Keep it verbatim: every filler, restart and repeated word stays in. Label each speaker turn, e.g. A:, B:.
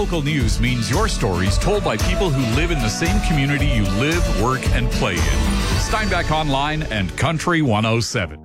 A: Local news means your stories told by people who live in the same community you live, work, and play in. Steinbeck Online and Country one oh seven.